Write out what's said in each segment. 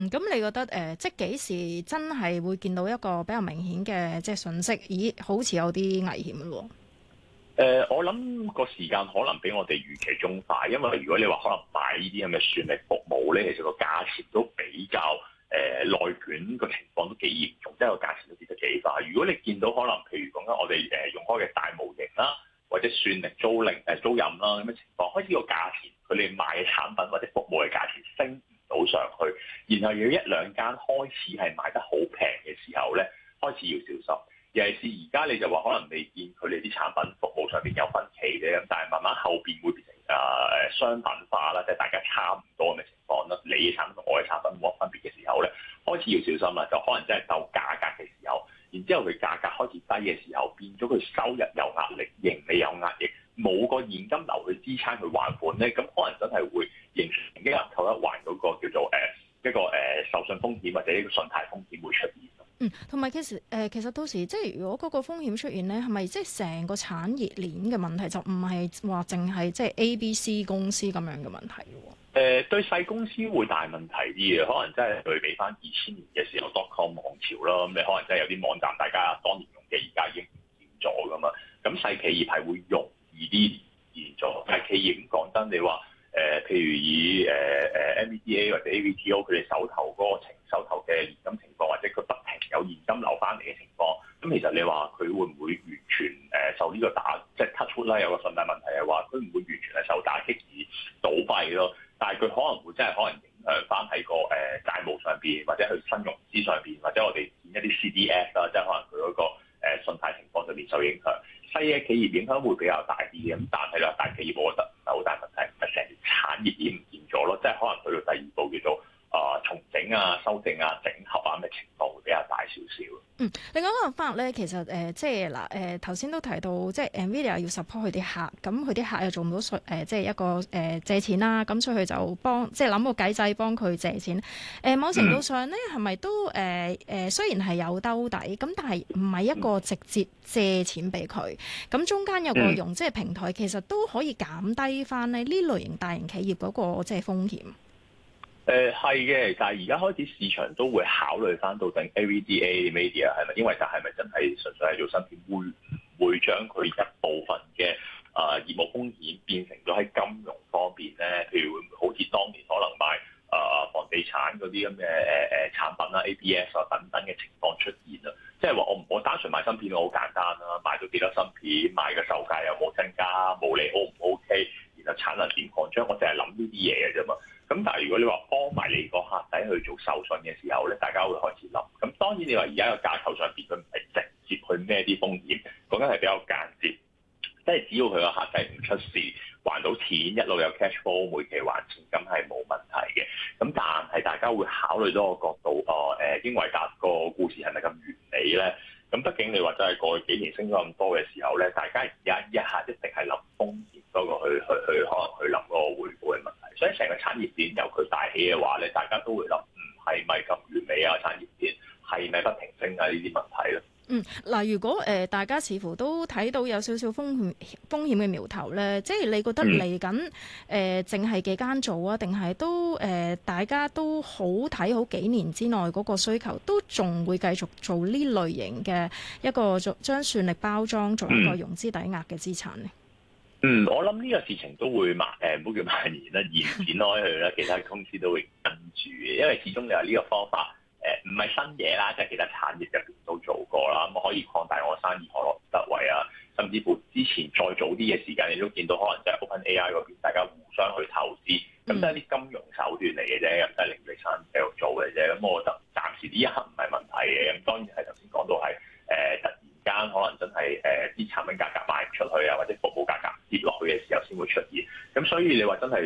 咁你覺得即係幾時真係會見到一個比較明顯嘅即係訊息？咦，好似有啲危險咯。 我諗個時間可能比我哋預期中快，因為如果你話可能買呢啲咁嘅算力服務咧，其實個價錢都比較內卷個情況都幾嚴重，即係個價錢都跌得幾快。如果你見到可能譬如講緊我哋用開嘅大模型啦，或者算力租賃啦咁嘅情況，開始個價錢佢哋賣嘅產品或者服務嘅價錢升唔到上去，然後有一兩間開始係賣得好平嘅時候咧，開始要小心。尤其是而家你就話可能你見佢哋啲產品服務上邊有分歧嘅，咁但係慢慢後邊會變成商品化啦，即係大家差唔多咁嘅情況啦。你嘅產品同我嘅產品冇乜分別嘅時候咧，開始要小心啦，就可能真係鬥價格嘅時候，然之後佢價格開始低嘅時候，變咗佢收入有壓力，盈利有壓力，冇個現金流去支撐佢還款咧，咁可能真係會形成一人扣一還嗰個叫做一個受信風險或者一個信貸風險會出現。 同埋其實到時即係如果嗰個風險出現咧，係咪即係成個產業鏈嘅問題，就唔係話淨係即係 ABC 公司咁樣嘅問題咯？ 對細公司會大問題啲嘅，可能真係對比翻2000年嘅時候 .com 網潮啦，咁你可能真係有啲網站大家當年用嘅，而家已經唔見咗噶嘛。咁細企業係會容易啲現咗，但係企業咁講真，你話譬如以MBDA 或者 AVTO 佢哋手頭嘅現金情況，或者佢不停有現金流翻嚟嘅情況，咁其實你話佢會唔會完全受呢個即係 touch wood 啦，有個順帶問題係話佢唔會完全係受打擊而倒閉咯，但係佢可能會真係可能影響翻喺個債務上邊，或者佢新融資上邊，或者我哋見一啲 CDS 啦，即係可能佢嗰個信貸情況上面受影響。細嘅企業影響會比較大啲嘅，咁但係啦，大企業我覺得唔係好大問題，唔係成條產業鏈唔見咗咯，即係可能去到第二步叫做重整啊、修正啊、整合啊咁嘅情況會比較大少少。 另外一個法咧，其實即係嗱頭先都提到，即係 Nvidia 要 support 佢啲客，咁佢啲客又做唔到即係一個借錢啦，咁所以佢就即係諗個計仔幫佢借錢。某程度上咧，係咪都雖然係有兜底，咁但係唔係一個直接借錢俾佢，咁中間有個融資嘅平台，其實都可以減低翻咧呢類型大型企業嗰個即係風險。 係嘅，但係而家開始市場都會考慮翻到底 AVDA Media 係咪，因為就係咪真係純粹係做芯片，會唔會將佢一部分嘅業務風險變成咗喺金融方面咧？譬如會唔會好似當年可能賣房地產嗰啲咁嘅產品啦、ABS 啊等等嘅情況出現啦？即係話我單純買芯片好簡單啦，買到幾多芯片，買嘅售價有冇增加，毛利 O 唔 OK，然後產能點擴張，我淨係諗呢啲嘢嘅啫嘛。咁但係如果你話幫埋你個客仔去做授信嘅時候咧，大家會開始諗。咁當然你話而家個架構上邊佢唔係直接去孭啲風險，講緊係比較間接，即係只要佢個客仔唔出事，還到錢，一路有 cash flow，每期還錢，咁係冇問題嘅。咁但係大家會考慮多個角度，英偉達個故事係咪咁完美咧？咁畢竟你話真係過去幾年升咗咁多嘅時候咧，大家而家一下一定係諗風險多過去可能去諗個回報嘅問題。所以成個產業鏈由佢帶起嘅話咧，大家都會諗，係咪咁完美啊？產業鏈係咪不停升啊？呢啲問題咧。 嗱，如果大家似乎都睇到有少少風險嘅苗頭咧，即係你覺得嚟緊淨係幾間做啊，定係都大家都好睇好幾年之內嗰個需求，都仲會繼續做呢類型嘅一個將算力包裝做一個融資抵押嘅資產咧？ 我諗呢個事情都會唔好叫蔓延啦，延展開去啦，其他公司都會跟住嘅，因為始終你話呢個方法唔係新嘢啦，即係其他產業入邊都做過啦，咁可以擴大我生意何樂而不為啊！甚至乎之前再早啲嘅時間，你都見到可能就係 OpenAI 嗰邊大家互相去投資，咁都係啲金融手段嚟嘅啫，咁都係令你生意繼續做嘅啫。咁我覺得暫時呢一刻唔係問題嘅，咁當然係頭先講到係突然間可能真係啲產品價格賣唔出去啊，或者服務價格跌落去嘅時候先會出現。咁所以你話真係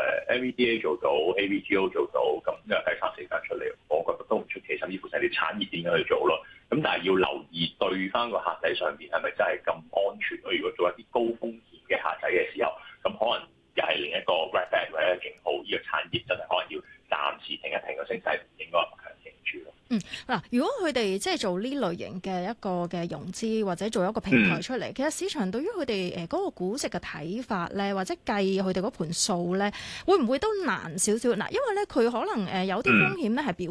NVDA 做到 AVGO 做到，咁第三四間出嚟，我覺得都唔出奇，甚至乎成啲產業點樣去做咯。咁但係要留意對翻個客仔上邊係咪真係咁安全咯？如果做一啲高風險嘅客仔嘅時候，咁可能又係另一個 red flag 或者警號，呢個產業真係可能要暫時停一停個升勢，唔應該咁強勁住咯。 嗱，如果佢哋即係做呢類型嘅一個嘅融資，或者做一個平台出嚟，其實市場對於佢哋嗰個估值嘅睇法咧，或者計佢哋嗰盤數咧，會唔會都難少少？嗱，因為咧佢可能有啲風險咧係表